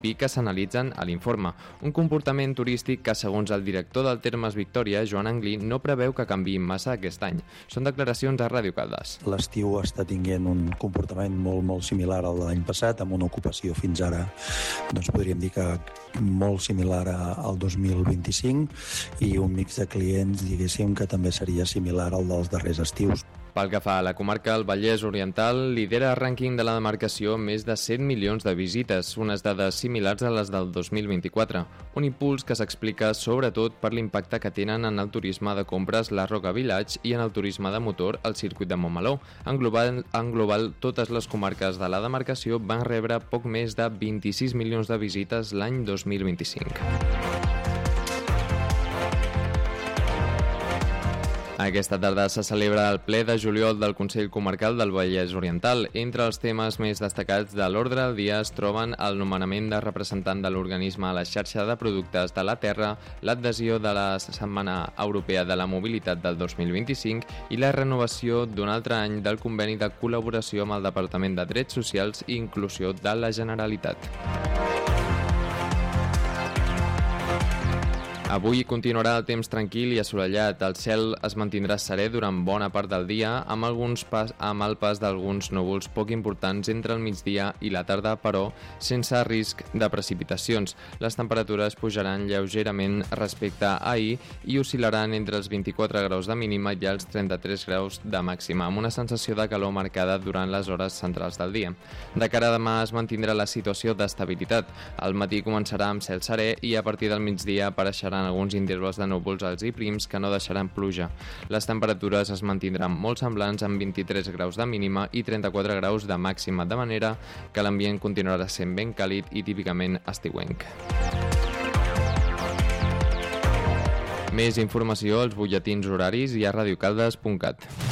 que s'analitzen a l'informe. Un comportament turístic que, segons el director del Termes Victòria, Joan Anglí, no preveu que canviï massa aquest any. Són declaracions a Ràdio Caldes. L'estiu està tinguent un comportament molt similar al de l'any passat, amb una ocupació fins ara, doncs podríem dir que molt similar al 2025 i un mix de clients, diguéssim, que també seria similar al dels darrers estius. Pel que fa a la comarca, el Vallès Oriental lidera el rànquing de la demarcació amb més de 100 milions de visites, unes dades similars a les del 2024. Un impuls que s'explica sobretot per l'impacte que tenen en el turisme de compres la Roca Village i en el turisme de motor al circuit de Montmeló. En global, totes les comarques de la demarcació van rebre poc més de 26 milions de visites l'any 2025. Aquesta tarda se celebra el ple de juliol del Consell Comarcal del Vallès Oriental. Entre els temes més destacats de l'ordre del dia es troben el nomenament de representant de l'organisme a la xarxa de productes de la Terra, l'adhesió de la Setmana Europea de la Mobilitat del 2025 i la renovació d'un altre any del conveni de col·laboració amb el Departament de Drets Socials i Inclusió de la Generalitat. Avui continuarà el temps tranquil i assolellat. El cel es mantindrà serè durant bona part del dia, amb el pas d'alguns núvols poc importants entre el migdia i la tarda, però sense risc de precipitacions. Les temperatures pujaran lleugerament respecte a ahir i oscil·laran entre els 24 graus de mínima i els 33 graus de màxima, amb una sensació de calor marcada durant les hores centrals del dia. De cara a demà es mantindrà la situació d'estabilitat. Al matí començarà amb cel serè i a partir del migdia apareixeran alguns intervals de núvols alts i prims que no deixaran pluja. Les temperatures es mantindran molt semblants amb 23 graus de mínima i 34 graus de màxima, de manera que l'ambient continuarà sent ben càlid i típicament estiuenc. Més informació als butlletins horaris i a radiocaldes.cat.